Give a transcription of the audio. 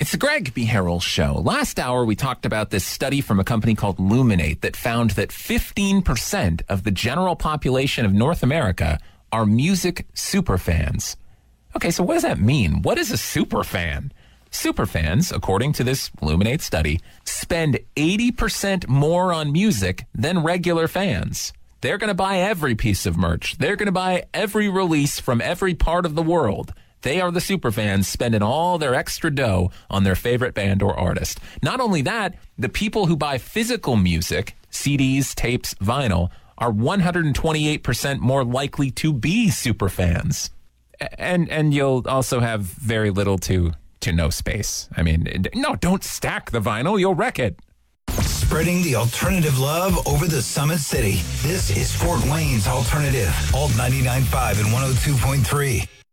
It's the Greg B. Harrell Show. Last hour, we talked about this study from a company called Luminate that found that 15% of the general population of North America are music superfans. Okay, so what does that mean? What is a superfan? Superfans, according to this Luminate study, spend 80% more on music than regular fans. They're going to buy every piece of merch. They're going to buy every release from every part of the world. They are the superfans spending all their extra dough on their favorite band or artist. Not only that, the people who buy physical music, CDs, tapes, vinyl, are 128% more likely to be superfans. And you'll also have very little to no space. I mean, no, don't stack the vinyl. You'll wreck it. Spreading the alternative love over the Summit City. This is Fort Wayne's Alternative. Alt 99.5 and 102.3.